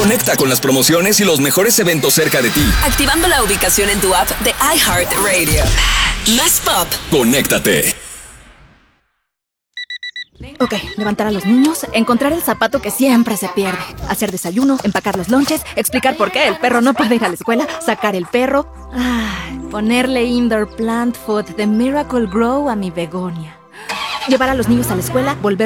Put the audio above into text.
Conecta con las promociones y los mejores eventos cerca de ti. Activando la ubicación en tu app de iHeartRadio. Más pop. Conéctate. Ok, levantar a los niños, encontrar el zapato que siempre se pierde, hacer desayuno, empacar los lonches, explicar por qué el perro no puede ir a la escuela, sacar el perro, ponerle indoor plant food de Miracle Grow a mi begonia, llevar a los niños a la escuela, volver